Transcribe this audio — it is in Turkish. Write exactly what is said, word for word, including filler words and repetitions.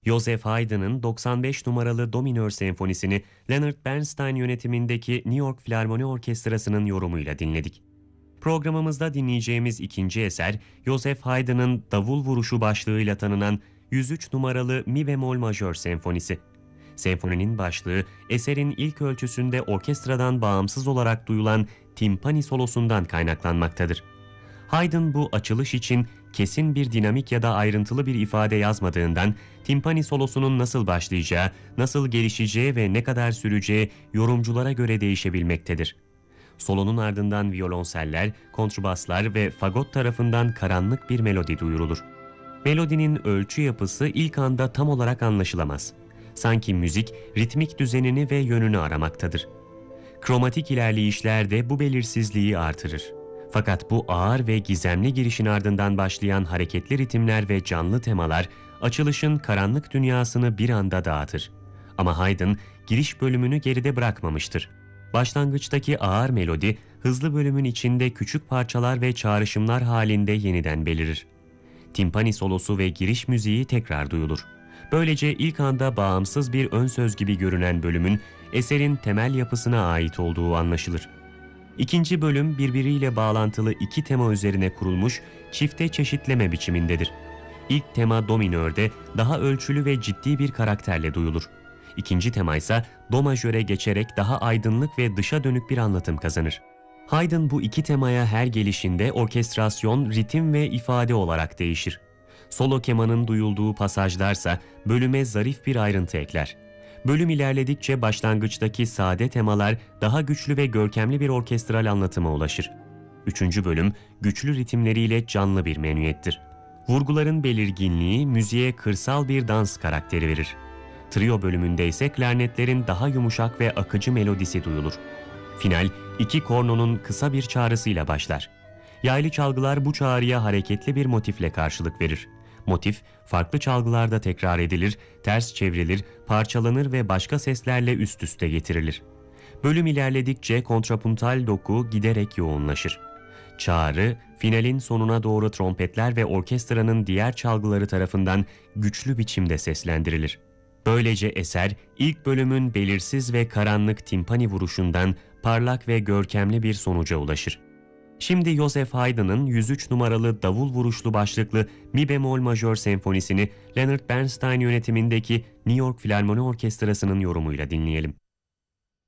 Joseph Haydn'ın doksan beş numaralı Do minör senfonisini Leonard Bernstein yönetimindeki New York Filarmoni Orkestrası'nın yorumuyla dinledik. Programımızda dinleyeceğimiz ikinci eser, Joseph Haydn'ın Davul Vuruşu başlığıyla tanınan yüz üç numaralı Mi bemol majör senfonisi. Senfoninin başlığı, eserin ilk ölçüsünde orkestradan bağımsız olarak duyulan timpani solosundan kaynaklanmaktadır. Haydn bu açılış için kesin bir dinamik ya da ayrıntılı bir ifade yazmadığından timpani solosunun nasıl başlayacağı, nasıl gelişeceği ve ne kadar süreceği yorumculara göre değişebilmektedir. Solonun ardından violonseller, kontrbaslar ve fagot tarafından karanlık bir melodi duyurulur. Melodinin ölçü yapısı ilk anda tam olarak anlaşılamaz. Sanki müzik ritmik düzenini ve yönünü aramaktadır. Kromatik ilerleyişler de bu belirsizliği artırır. Fakat bu ağır ve gizemli girişin ardından başlayan hareketli ritimler ve canlı temalar açılışın karanlık dünyasını bir anda dağıtır. Ama Haydn giriş bölümünü geride bırakmamıştır. Başlangıçtaki ağır melodi hızlı bölümün içinde küçük parçalar ve çağrışımlar halinde yeniden belirir. Timpani solosu ve giriş müziği tekrar duyulur. Böylece ilk anda bağımsız bir ön söz gibi görünen bölümün eserin temel yapısına ait olduğu anlaşılır. İkinci bölüm birbiriyle bağlantılı iki tema üzerine kurulmuş çifte çeşitleme biçimindedir. İlk tema do minörde daha ölçülü ve ciddi bir karakterle duyulur. İkinci tema ise do majöre geçerek daha aydınlık ve dışa dönük bir anlatım kazanır. Haydn bu iki temaya her gelişinde orkestrasyon, ritim ve ifade olarak değişir. Solo kemanın duyulduğu pasajlarsa bölüme zarif bir ayrıntı ekler. Bölüm ilerledikçe başlangıçtaki sade temalar daha güçlü ve görkemli bir orkestral anlatıma ulaşır. Üçüncü bölüm güçlü ritimleriyle canlı bir menüyettir. Vurguların belirginliği müziğe kırsal bir dans karakteri verir. Trio bölümünde ise klarnetlerin daha yumuşak ve akıcı melodisi duyulur. Final, iki kornonun kısa bir çağrısıyla başlar. Yaylı çalgılar bu çağrıya hareketli bir motifle karşılık verir. Motif, farklı çalgılarda tekrar edilir, ters çevrilir, parçalanır ve başka seslerle üst üste getirilir. Bölüm ilerledikçe kontrapuntal doku giderek yoğunlaşır. Çağrı, finalin sonuna doğru trompetler ve orkestranın diğer çalgıları tarafından güçlü biçimde seslendirilir. Böylece eser, ilk bölümün belirsiz ve karanlık timpani vuruşundan parlak ve görkemli bir sonuca ulaşır. Şimdi Joseph Haydn'ın yüz üç numaralı davul vuruşlu başlıklı Mi bemol majör senfonisini Leonard Bernstein yönetimindeki New York Filarmoni Orkestrası'nın yorumuyla dinleyelim.